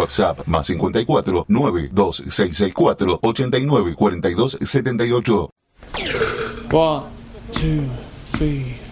WhatsApp más 54 92664 89 42 78. 1, 2, 3,